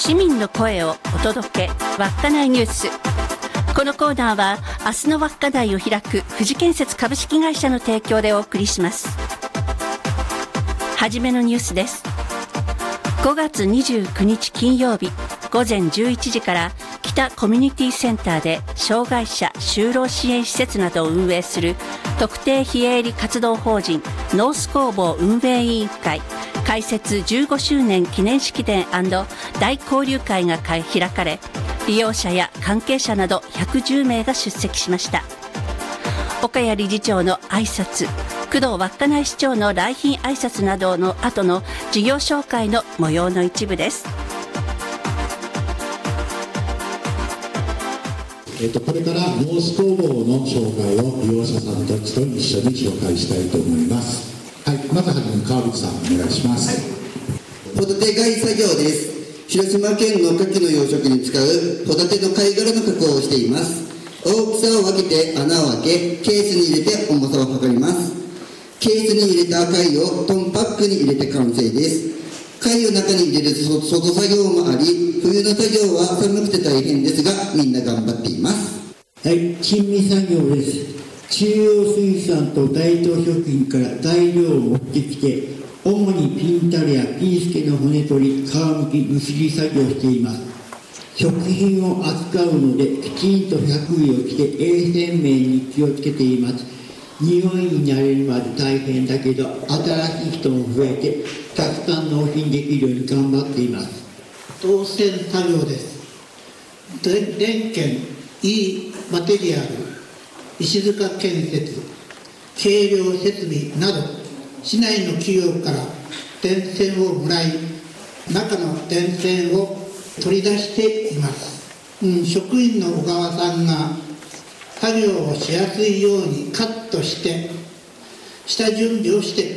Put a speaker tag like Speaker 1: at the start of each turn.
Speaker 1: 市民の声をお届け、稚内ニュース。このコーナーは明日の稚内を開く富士建設株式会社の提供でお送りします。はじめのニュースです。5月29日金曜日午前11時から北コミュニティセンターで障害者就労支援施設などを運営する特定非営利活動法人ノース工房運営委員会開設15周年記念式典&大交流会が開かれ、利用者や関係者など110名が出席しました。岡谷理事長の挨拶、工藤稚内市長の来賓挨拶などの後の事業紹介の模様の一部です。
Speaker 2: これからノース工房の紹介を利用者さんたちと一緒に紹介したいと思います。はい、まずはじめ川口さんお願いします。
Speaker 3: ホタテ貝作業です。広島県の牡蠣の養殖に使うホタテの貝殻の加工をしています。大きさを分けて穴を開け、ケースに入れて重さを測ります。ケースに入れた貝をトンパックに入れて完成です。貝を中に入れる外作業もあり、冬の作業は寒くて大変ですが、みんな頑張っています。
Speaker 4: はい、珍味作業です。中央水産と大東食品から材料を持ってきて、主にピンタレやピースケの骨取り、皮むき、むしり作業をしています。食品を扱うので、きちんと着衣を着て衛生面に気をつけています。匂いに慣れるまで大変だけど、新しい人も増えて、たくさん納品できるように頑張っています。
Speaker 5: 導線作業です。電検、Eマテリアル、石塚建設、計量設備など、市内の企業から電線をもらい、中の電線を取り出しています。職員の小川さんが作業をしやすいようにカットして、下準備をして